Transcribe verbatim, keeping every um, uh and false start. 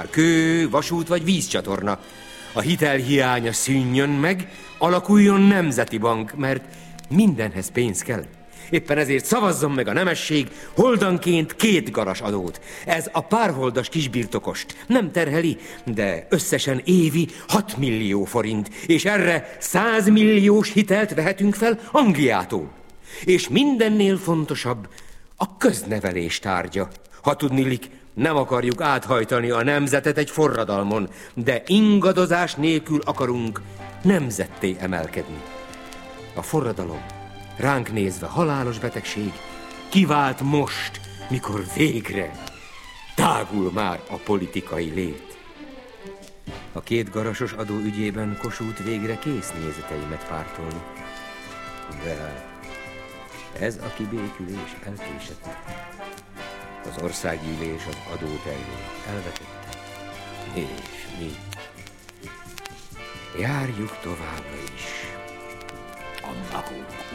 már kő, vasút vagy vízcsatorna. A hitelhiánya szűnjön meg, alakuljon nemzeti bank, mert mindenhez pénz kell. Éppen ezért szavazzon meg a nemesség holdanként két garas adót. Ez a párholdas kisbirtokost nem terheli, de összesen évi hat millió forint, és erre száz milliós hitelt vehetünk fel Angliától. És mindennél fontosabb a köznevelés tárgya. Ha tudniillik, nem akarjuk áthajtani a nemzetet egy forradalmon, de ingadozás nélkül akarunk nemzetté emelkedni. A forradalom, ránk nézve halálos betegség, kivált most, mikor végre tágul már a politikai lét. A két garasos adó ügyében Kossuth végre kész nézeteimet pártolni. De ez a kibékülés elkésett. Az országgyűlés az adótervét elvetette. És mi járjuk továbbra is a magunk